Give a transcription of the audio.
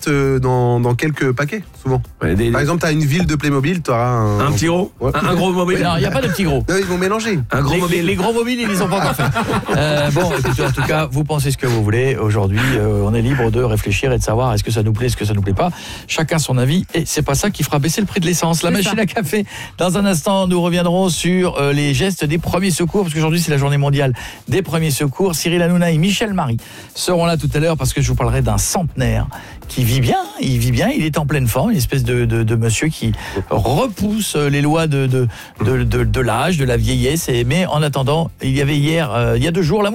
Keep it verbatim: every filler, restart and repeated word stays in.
sortent dans, dans quelques paquets, souvent. Ouais, des, Par exemple, tu as une ville de Playmobil, tu auras un... Un petit gros ouais. un, un gros mobile. Non, il n'y a pas de petits gros. Non, ils vont mélanger. Un gros les, mobile. les, les gros mobiles, ils les ont pas encore fait. Euh, bon, écoutez, en tout cas, vous pensez ce que vous voulez. Aujourd'hui, euh, on est libre de réfléchir et de savoir est-ce que ça nous plaît, est-ce que ça nous plaît pas. Chacun son avis et c'est pas ça qui fera baisser le prix de l'essence. La C'est machine ça. à café. Dans un instant, nous reviendrons sur euh, les gestes des premiers secours parce qu'aujourd'hui, c'est la journée mondiale des premiers secours. Cyril Hanouna et Michel Marie seront là tout à l'heure parce que je vous parlerai d'un centenaire qui vit bien, il vit bien, il est en pleine forme, une espèce de, de, de monsieur qui repousse les lois de, de, de, de, de l'âge, de la vieillesse. Et, mais en attendant, il y avait hier, euh, il y a deux jours, la